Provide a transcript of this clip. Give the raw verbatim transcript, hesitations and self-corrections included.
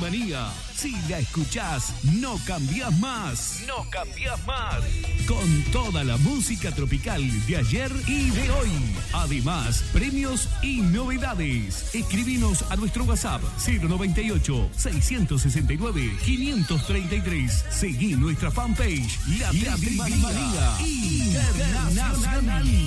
Manía. Si la escuchás, no cambiás más. No cambiás más. Con toda la música tropical de ayer y de hoy. Además, premios y novedades. Escribinos a nuestro WhatsApp cero noventa y ocho, seiscientos sesenta y nueve, quinientos treinta y tres. Seguí nuestra fanpage La Triqui Manía Internacional.